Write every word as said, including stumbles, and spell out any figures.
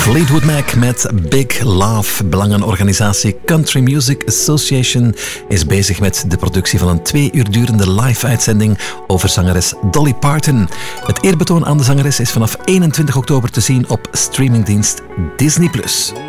Fleetwood Mac met Big Love. Belangenorganisatie Country Music Association is bezig met de productie van een twee uur durende live-uitzending over zangeres Dolly Parton. Het eerbetoon aan de zangeres is vanaf eenentwintig oktober te zien op streamingdienst Disney plus.